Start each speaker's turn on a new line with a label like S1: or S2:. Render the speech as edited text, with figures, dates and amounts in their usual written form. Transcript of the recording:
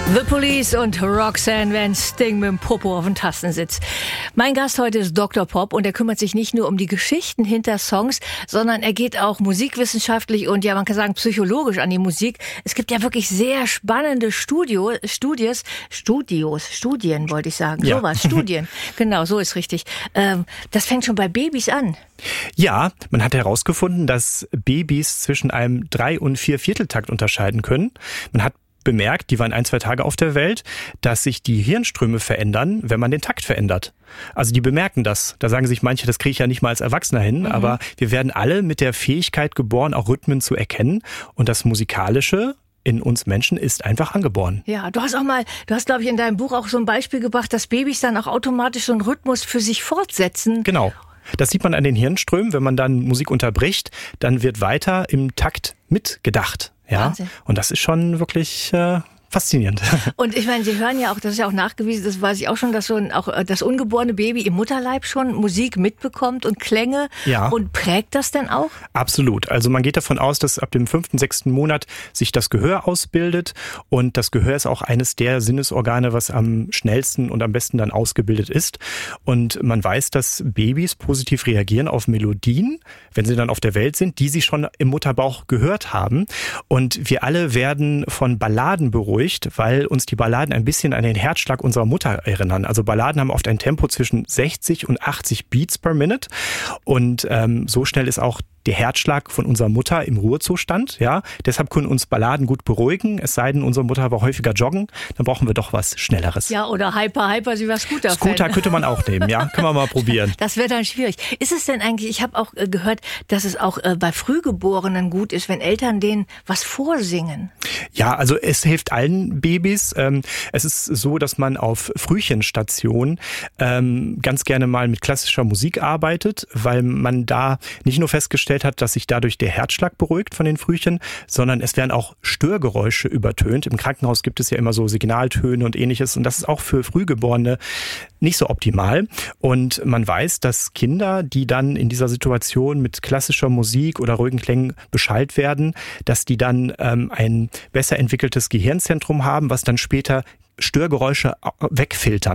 S1: The Police und Roxanne, wenn Sting mit dem Popo auf den Tasten sitzt. Mein Gast heute ist Dr. Pop und er kümmert sich nicht nur um die Geschichten hinter Songs, sondern er geht auch musikwissenschaftlich und ja, man kann sagen psychologisch an die Musik. Es gibt ja wirklich sehr spannende Studien, wollte ich sagen.
S2: Ja.
S1: Sowas, Studien. Genau, so ist richtig. Das fängt schon bei Babys an.
S2: Ja, man hat herausgefunden, dass Babys zwischen einem 3- und 4/4-Takt unterscheiden können. Man hat bemerkt, die waren 1-2 Tage auf der Welt, dass sich die Hirnströme verändern, wenn man den Takt verändert. Also die bemerken das. Da sagen sich manche, das kriege ich ja nicht mal als Erwachsener hin, aber wir werden alle mit der Fähigkeit geboren, auch Rhythmen zu erkennen. Und das Musikalische in uns Menschen ist einfach angeboren.
S1: Ja, du hast, glaube ich, in deinem Buch auch so ein Beispiel gebracht, dass Babys dann auch automatisch so einen Rhythmus für sich fortsetzen.
S2: Genau. Das sieht man an den Hirnströmen. Wenn man dann Musik unterbricht, dann wird weiter im Takt mitgedacht. Ja,
S1: Wahnsinn.
S2: und das ist schon wirklich faszinierend.
S1: Und ich meine, Sie hören ja auch, das ist ja auch nachgewiesen, das weiß ich auch schon, dass auch das ungeborene Baby im Mutterleib schon Musik mitbekommt und Klänge.
S2: Ja.
S1: Und prägt das denn auch?
S2: Absolut. Also man geht davon aus, dass ab dem 5., 6. Monat sich das Gehör ausbildet. Und das Gehör ist auch eines der Sinnesorgane, was am schnellsten und am besten dann ausgebildet ist. Und man weiß, dass Babys positiv reagieren auf Melodien, wenn sie dann auf der Welt sind, die sie schon im Mutterbauch gehört haben. Und wir alle werden von Balladen beruhigt, weil uns die Balladen ein bisschen an den Herzschlag unserer Mutter erinnern. Also Balladen haben oft ein Tempo zwischen 60 und 80 Beats per Minute. Und so schnell ist auch der Herzschlag von unserer Mutter im Ruhezustand. Ja, deshalb können uns Balladen gut beruhigen. Es sei denn, unsere Mutter war häufiger joggen. Dann brauchen wir doch was Schnelleres.
S1: Ja, oder Hyper, sie war Scooter-Fan.
S2: Scooter könnte man auch nehmen, ja. Können wir mal probieren.
S1: Das wäre dann schwierig. Ist es denn eigentlich, ich habe auch gehört, dass es auch bei Frühgeborenen gut ist, wenn Eltern denen was vorsingen?
S2: Ja, also es hilft allen Babys. Es ist so, dass man auf Frühchenstationen ganz gerne mal mit klassischer Musik arbeitet, weil man da nicht nur festgestellt hat, dass sich dadurch der Herzschlag beruhigt von den Frühchen, sondern es werden auch Störgeräusche übertönt. Im Krankenhaus gibt es ja immer so Signaltöne und ähnliches und das ist auch für Frühgeborene nicht so optimal. Und man weiß, dass Kinder, die dann in dieser Situation mit klassischer Musik oder ruhigen Klängen beschallt werden, dass die dann ein besser entwickeltes Gehirnzentrum haben, was dann später Störgeräusche wegfiltern